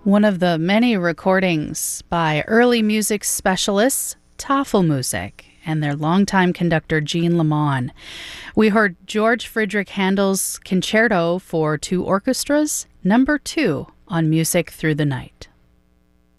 One of the many recordings by early music specialists, Tafelmusik, and their longtime conductor Jean Lamon. We heard George Friedrich Handel's Concerto for Two Orchestras, number 2 on Music Through the Night.